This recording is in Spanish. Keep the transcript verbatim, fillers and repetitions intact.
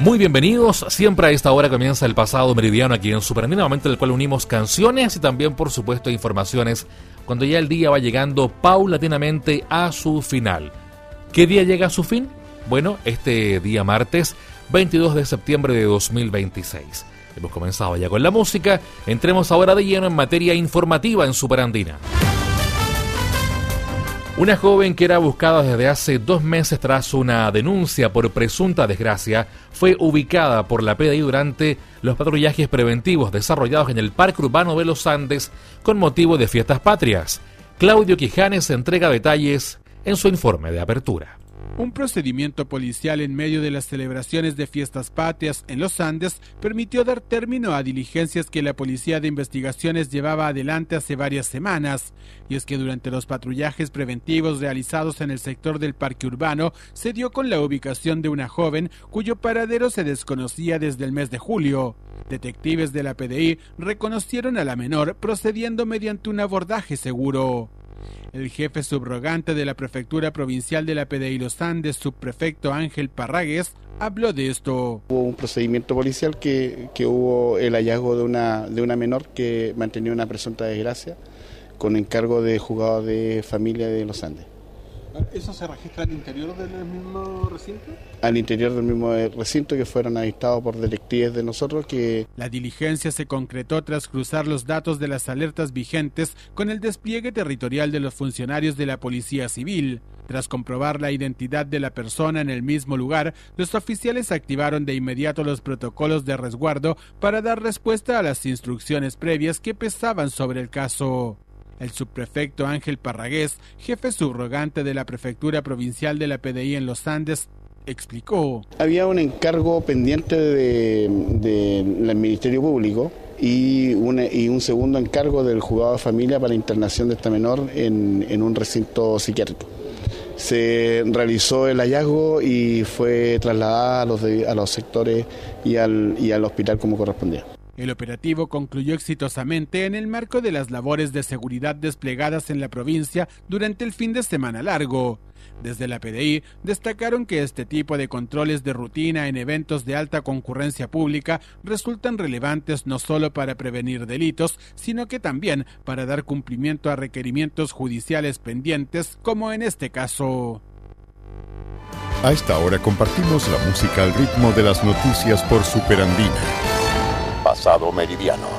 Muy bienvenidos, siempre a esta hora comienza el pasado meridiano aquí en Superandina, momento en el cual unimos canciones y también por supuesto informaciones cuando ya el día va llegando paulatinamente a su final. ¿Qué día llega a su fin? Bueno, este día martes veintidós de septiembre de dos mil veintiséis. Hemos comenzado ya con la música, entremos ahora de lleno en materia informativa en Superandina. Una joven que era buscada desde hace dos meses tras una denuncia por presunta desgracia fue ubicada por la P D I durante los patrullajes preventivos desarrollados en el Parque Urbano de los Andes con motivo de Fiestas Patrias. Claudio Quijanes entrega detalles en su informe de apertura. Un procedimiento policial en medio de las celebraciones de Fiestas Patrias en los Andes permitió dar término a diligencias que la Policía de Investigaciones llevaba adelante hace varias semanas. Y es que durante los patrullajes preventivos realizados en el sector del Parque Urbano se dio con la ubicación de una joven cuyo paradero se desconocía desde el mes de julio. Detectives de la P D I reconocieron a la menor procediendo mediante un abordaje seguro. El jefe subrogante de la Prefectura Provincial de la P D I Los Andes, subprefecto Ángel Parragués, habló de esto. Hubo un procedimiento policial que, que hubo el hallazgo de una, de una menor que mantenía una presunta desgracia con encargo de juzgado de familia de Los Andes. ¿Eso se registra al interior del mismo recinto? Al interior del mismo recinto, que fueron avistados por detectives de nosotros. Que La diligencia se concretó tras cruzar los datos de las alertas vigentes con el despliegue territorial de los funcionarios de la Policía Civil. Tras comprobar la identidad de la persona en el mismo lugar, los oficiales activaron de inmediato los protocolos de resguardo para dar respuesta a las instrucciones previas que pesaban sobre el caso. El subprefecto Ángel Parragués, jefe subrogante de la Prefectura Provincial de la P D I en Los Andes, explicó. Había un encargo pendiente del de, de Ministerio Público y, una, y un segundo encargo del juzgado de familia para internación de esta menor en, en un recinto psiquiátrico. Se realizó el hallazgo y fue trasladada a los, de, a los sectores y al, y al hospital como correspondía. El operativo concluyó exitosamente en el marco de las labores de seguridad desplegadas en la provincia durante el fin de semana largo. Desde la P D I destacaron que este tipo de controles de rutina en eventos de alta concurrencia pública resultan relevantes no solo para prevenir delitos, sino que también para dar cumplimiento a requerimientos judiciales pendientes, como en este caso. A esta hora compartimos la música al ritmo de las noticias por Superandina. Pasado meridiano.